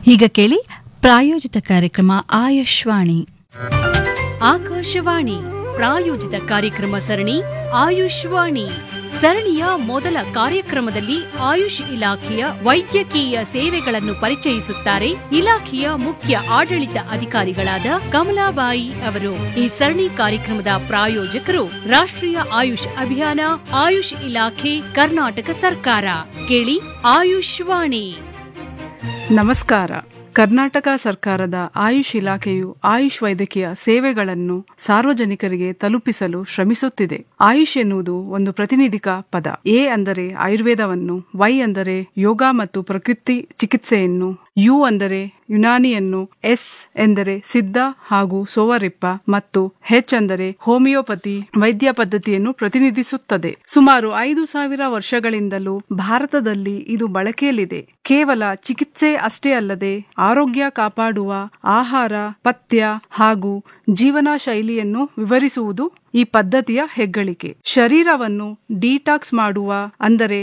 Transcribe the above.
ಈಗ ಕೇಳಿ ಪ್ರಾಯೋಜಿತ ಕಾರ್ಯಕ್ರಮ ಆಯುಷ್ವಾಣಿ. ಆಕಾಶವಾಣಿ ಪ್ರಾಯೋಜಿತ ಕಾರ್ಯಕ್ರಮ ಸರಣಿ ಆಯುಷ್ವಾಣಿ. ಸರಣಿಯ ಮೊದಲ ಕಾರ್ಯಕ್ರಮದಲ್ಲಿ ಆಯುಷ್ ಇಲಾಖೆಯ ವೈದ್ಯಕೀಯ ಸೇವೆಗಳನ್ನು ಪರಿಚಯಿಸುತ್ತಾರೆ ಇಲಾಖೆಯ ಮುಖ್ಯ ಆಡಳಿತ ಅಧಿಕಾರಿಗಳಾದ ಕಮಲಾಬಾಯಿ ಅವರು. ಈ ಸರಣಿ ಕಾರ್ಯಕ್ರಮದ ಪ್ರಾಯೋಜಕರು ರಾಷ್ಟ್ರೀಯ ಆಯುಷ್ ಅಭಿಯಾನ, ಆಯುಷ್ ಇಲಾಖೆ, ಕರ್ನಾಟಕ ಸರ್ಕಾರ. ಕೇಳಿ ಆಯುಷ್ವಾಣಿ. ನಮಸ್ಕಾರ. ಕರ್ನಾಟಕ ಸರ್ಕಾರದ ಆಯುಷ್ ಇಲಾಖೆಯು ಆಯುಷ್ ವೈದ್ಯಕೀಯ ಸೇವೆಗಳನ್ನು ಸಾರ್ವಜನಿಕರಿಗೆ ತಲುಪಿಸಲು ಶ್ರಮಿಸುತ್ತಿದೆ. ಆಯುಷ್ ಎನ್ನುವುದು ಒಂದು ಪ್ರತಿನಿಧಿಕ ಪದ. ಎ ಅಂದರೆ ಆಯುರ್ವೇದವನ್ನು, ವೈ ಅಂದರೆ ಯೋಗ ಮತ್ತು ಪ್ರಕೃತಿ ಚಿಕಿತ್ಸೆಯನ್ನು, ಯು ಅಂದರೆ ಯುನಾನಿಯನ್ನು, ಎಸ್ ಎಂದರೆ ಸಿದ್ಧ ಹಾಗೂ ಸೋವರಿಪ್ಪ ಮತ್ತು ಹೆಚ್ ಅಂದರೆ ಹೋಮಿಯೋಪತಿ ವೈದ್ಯ ಪದ್ಧತಿಯನ್ನು ಪ್ರತಿನಿಧಿಸುತ್ತದೆ. ಸುಮಾರು 5,000 ವರ್ಷಗಳಿಂದಲೂ ಭಾರತದಲ್ಲಿ ಇದು ಬಳಕೆಯಲ್ಲಿದೆ. ಕೇವಲ ಚಿಕಿತ್ಸೆ ಅಷ್ಟೇ ಅಲ್ಲದೆ ಆರೋಗ್ಯ ಕಾಪಾಡುವ ಆಹಾರ, ಪಥ್ಯ ಹಾಗೂ ಜೀವನ ಶೈಲಿಯನ್ನು ವಿವರಿಸುವುದು ಈ ಪದ್ಧತಿಯ ಹೆಗ್ಗಳಿಕೆ. ಶರೀರವನ್ನು ಡಿಟಾಕ್ಸ್ ಮಾಡುವ ಅಂದರೆ